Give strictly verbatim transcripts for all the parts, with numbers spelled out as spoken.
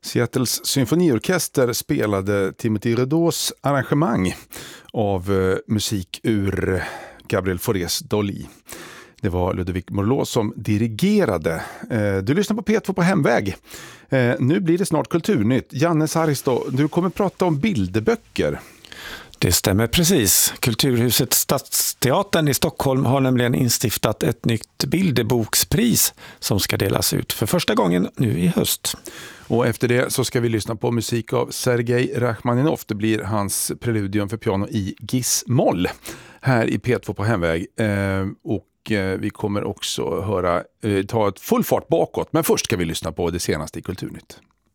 Seattles symfoniorkester spelade Timothy Redaus arrangemang av eh, musik ur Gabriel Faurés Dolly. Det var Ludovic Morlot som dirigerade. Eh, du lyssnar på P två på hemväg. Eh, nu blir det snart kulturnytt. Janne Saristo, du kommer prata om bilderböcker. Det stämmer precis. Kulturhuset Stadsteatern i Stockholm har nämligen instiftat ett nytt bilderbokspris som ska delas ut för första gången nu i höst. Och efter det så ska vi lyssna på musik av Sergej Rachmaninov. Det blir hans preludium för piano i Gis-moll här i P två på hemväg. Eh, och eh, vi kommer också höra, eh, ta ett full fart bakåt. Men först ska vi lyssna på det senaste i Kulturnytt.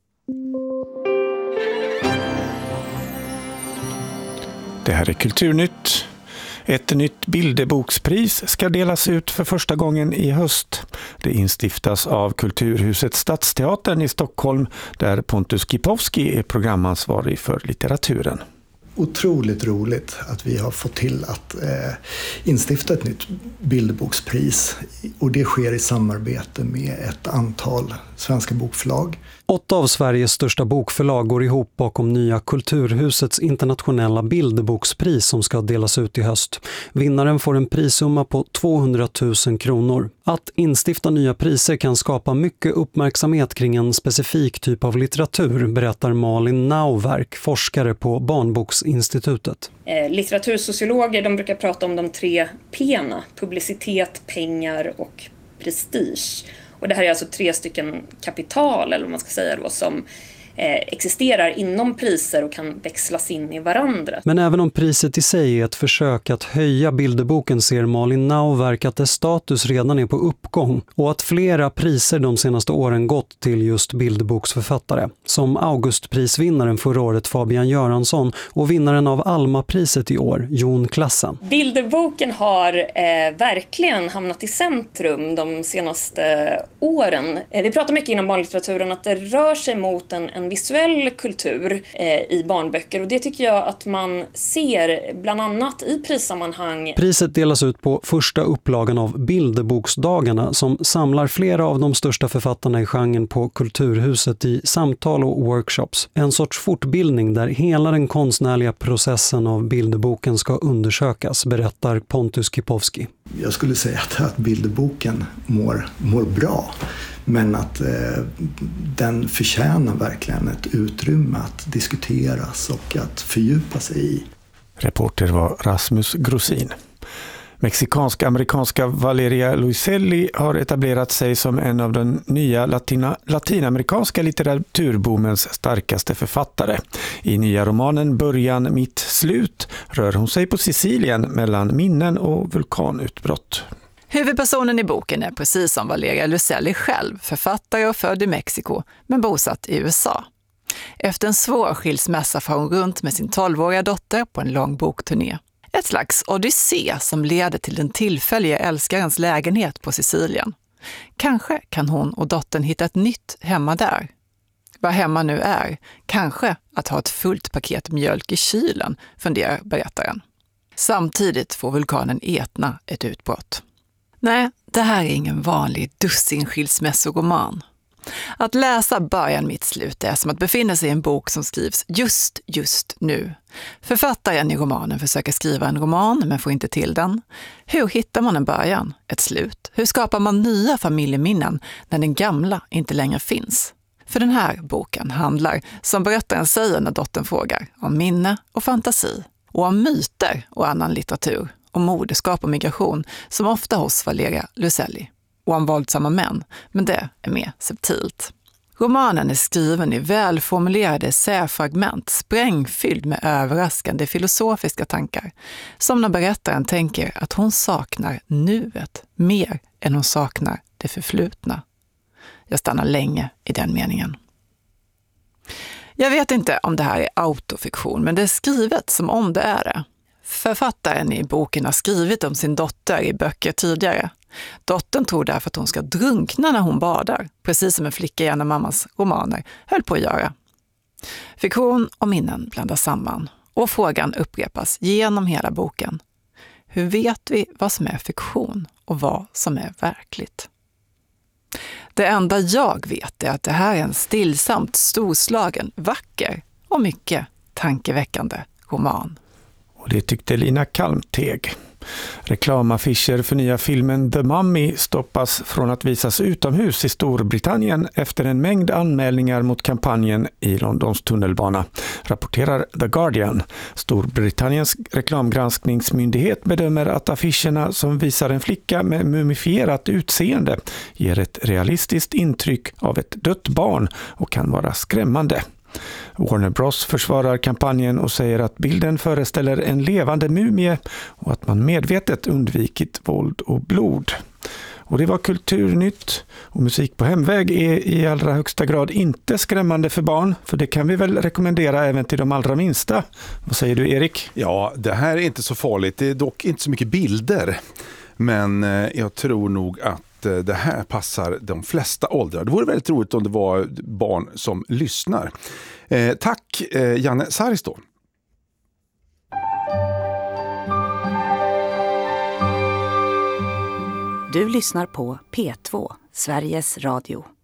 Det här är Kulturnytt. Ett nytt bilderbokspris ska delas ut för första gången i höst. Det instiftas av Kulturhuset Stadsteatern i Stockholm där Pontus Kipowski är programansvarig för litteraturen. Otroligt roligt att vi har fått till att eh, instifta ett nytt bilderbokspris, och det sker i samarbete med ett antal svenska bokförlag. Åtta av Sveriges största bokförlag går ihop bakom nya Kulturhusets internationella bilderbokspris som ska delas ut i höst. Vinnaren får en prissumma på tvåhundratusen kronor. Att instifta nya priser kan skapa mycket uppmärksamhet kring en specifik typ av litteratur, berättar Malin Nauverk, forskare på Barnboksinstitutet. Eh, litteratursociologer de brukar prata om de tre P:na, publicitet, pengar och prestige. Och det här är alltså tre stycken kapital, eller vad man ska säga då, som eh, existerar inom priser och kan växlas in i varandra. Men även om priset i sig är ett försök att höja bilderboken ser Malin Nauverk att dess status redan är på uppgång och att flera priser de senaste åren gått till just bilderboksförfattare. Som Augustprisvinnaren förra året Fabian Göransson och vinnaren av Alma-priset i år, Jon Klassen. Bilderboken har eh, verkligen hamnat i centrum de senaste åren. Eh, vi pratar mycket inom barnlitteraturen att det rör sig mot en, en visuell kultur eh, i barnböcker, och det tycker jag att man ser bland annat i prissammanhang. Priset delas ut på första upplagan av Bilderboksdagarna som samlar flera av de största författarna i genren på Kulturhuset i samtal och workshops. En sorts fortbildning där hela den konstnärliga processen av bilderboken ska undersökas, berättar Pontus Kipowski. Jag skulle säga att, att bilderboken mår, mår bra. Men att eh, den förtjänar verkligen ett utrymme att diskuteras och att fördjupa sig i. Reporter var Rasmus Grosin. Mexikansk-amerikanska Valeria Luiselli har etablerat sig som en av den nya latina, latinamerikanska litteraturboomens starkaste författare. I nya romanen Början, mitt, slut rör hon sig på Sicilien mellan minnen och vulkanutbrott. Huvudpersonen i boken är precis som Valeria Luiselli själv, författare och född i Mexiko, men bosatt i U S A. Efter en svår skilsmässa får hon runt med sin tolvåriga dotter på en lång bokturné. Ett slags odyssé som leder till den tillfälliga älskarens lägenhet på Sicilien. Kanske kan hon och dottern hitta ett nytt hemma där. Vad hemma nu är, kanske att ha ett fullt paket mjölk i kylen, funderar berättaren. Samtidigt får vulkanen Etna ett utbrott. Nej, det här är ingen vanlig dussinskilsmässoroman. Att läsa Början, mitt, slut är som att befinna sig i en bok som skrivs just, just nu. Författaren i romanen försöker skriva en roman men får inte till den. Hur hittar man en början, ett slut? Hur skapar man nya familjeminnen när den gamla inte längre finns? För den här boken handlar, som berättaren säger när dottern frågar, om minne och fantasi. Och om myter och annan litteratur. Om moderskap och migration som ofta hos Valeria Luiselli. Och om våldsamma män, men det är mer subtilt. Romanen är skriven i välformulerade essäfragment, sprängfylld med överraskande filosofiska tankar. Som när berättaren tänker att hon saknar nuet mer än hon saknar det förflutna. Jag stannar länge i den meningen. Jag vet inte om det här är autofiktion, men det är skrivet som om det är det. Författaren i boken har skrivit om sin dotter i böcker tidigare. Dottern tror därför att hon ska drunkna när hon badar, precis som en flicka i en av mammas romaner höll på att göra. Fiktion och minnen blandas samman och frågan upprepas genom hela boken. Hur vet vi vad som är fiktion och vad som är verkligt? Det enda jag vet är att det här är en stillsamt storslagen, vacker och mycket tankeväckande roman. Och det tyckte Lina Kalmteg. Reklamaffischer för nya filmen The Mummy stoppas från att visas utomhus i Storbritannien efter en mängd anmälningar mot kampanjen i Londons tunnelbana, rapporterar The Guardian. Storbritanniens reklamgranskningsmyndighet bedömer att affischerna som visar en flicka med mumifierat utseende ger ett realistiskt intryck av ett dött barn och kan vara skrämmande. Warner Bros försvarar kampanjen och säger att bilden föreställer en levande mumie och att man medvetet undvikit våld och blod. Och det var Kulturnytt, och musik på hemväg är i allra högsta grad inte skrämmande för barn, för det kan vi väl rekommendera även till de allra minsta. Vad säger du, Erik? Ja, det här är inte så farligt. Det är dock inte så mycket bilder, men jag tror nog att det här passar de flesta åldrar. Det vore väldigt roligt om det var barn som lyssnar. Eh, tack eh, Janne Saristo. Du lyssnar på P två, Sveriges Radio.